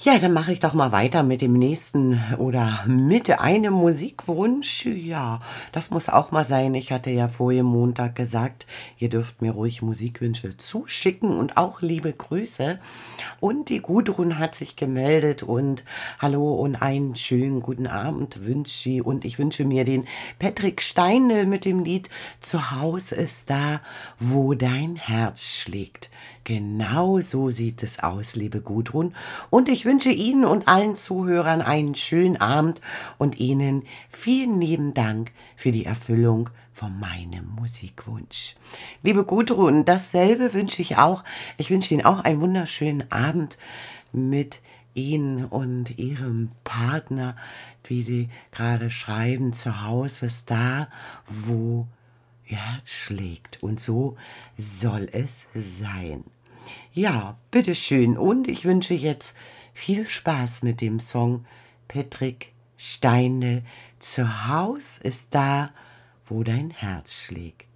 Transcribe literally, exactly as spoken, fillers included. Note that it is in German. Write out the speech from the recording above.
Ja, dann mache ich doch mal weiter mit dem nächsten oder mit einem Musikwunsch. Ja, das muss auch mal sein. Ich hatte ja vorher Montag gesagt, ihr dürft mir ruhig Musikwünsche zuschicken und auch liebe Grüße. Und die Gudrun hat sich gemeldet und hallo und einen schönen guten Abend wünsche ich. Und ich wünsche mir den Patrick Steindl mit dem Lied Zu Haus ist da, wo dein Herz schlägt. Genau so sieht es aus, liebe Gudrun. Und ich wünsche Ihnen und allen Zuhörern einen schönen Abend und Ihnen vielen lieben Dank für die Erfüllung von meinem Musikwunsch. Liebe Gudrun, dasselbe wünsche ich auch. Ich wünsche Ihnen auch einen wunderschönen Abend mit Ihnen und Ihrem Partner, wie Sie gerade schreiben, zu Hause ist da, wo Ihr Herz schlägt. Und so soll es sein. Ja, bitteschön. Und ich wünsche jetzt viel Spaß mit dem Song Patrick Steindl. Zu Haus ist da, wo dein Herz schlägt.